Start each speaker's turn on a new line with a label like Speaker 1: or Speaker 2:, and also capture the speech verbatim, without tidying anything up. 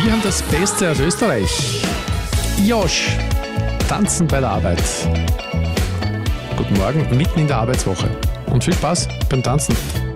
Speaker 1: Wir haben das Beste aus Österreich. Josh, tanzen bei der Arbeit. Guten Morgen, mitten in der Arbeitswoche. Und viel Spaß beim Tanzen.